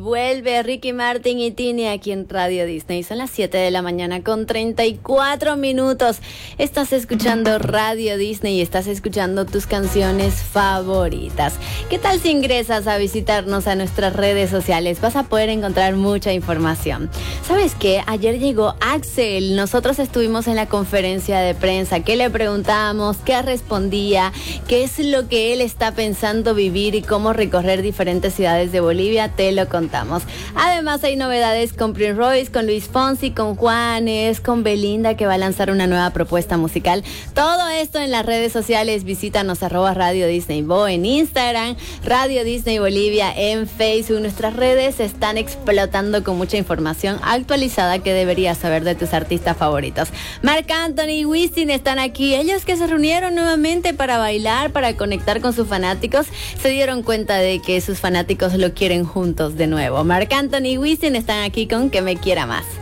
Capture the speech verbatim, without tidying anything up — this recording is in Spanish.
Vuelve Ricky Martin y Tini aquí en Radio Disney. Son las siete de la mañana con treinta y cuatro minutos. Estás escuchando Radio Disney y estás escuchando tus canciones favoritas. ¿Qué tal si ingresas a visitarnos a nuestras redes sociales? Vas a poder encontrar mucha información. ¿Sabes qué? Ayer llegó Axel. Nosotros estuvimos en la conferencia de prensa. ¿Qué le preguntamos? ¿Qué respondía? ¿Qué es lo que él está pensando vivir y cómo recorrer diferentes ciudades de Bolivia? Te lo contamos. Además hay novedades con Prince Royce, con Luis Fonsi, con Juanes, con Belinda, que va a lanzar una nueva propuesta musical. Todo esto en las redes sociales. Visítanos arroba Radio Disney Bo en Instagram, Radio Disney Bolivia en Facebook. Nuestras redes están explotando con mucha información actualizada que deberías saber de tus artistas favoritos. Marc Anthony y Wisin están aquí. Ellos que se reunieron nuevamente para bailar, para conectar con sus fanáticos, se dieron cuenta de que sus fanáticos lo quieren juntos de nuevo. Marc Anthony y Wisin están aquí con Que Me Quiera Más.